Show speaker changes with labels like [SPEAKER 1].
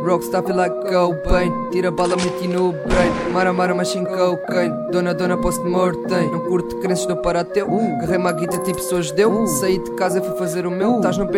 [SPEAKER 1] Rockstar feel like cocaine. Tira bala, meti no brain. Mara, machine cocaine. Dona, post-mortem. Não curto crenças, não para teu. Garrei-me à guita tipo sou judeu. Saí de casa, fui fazer o meu. Tás no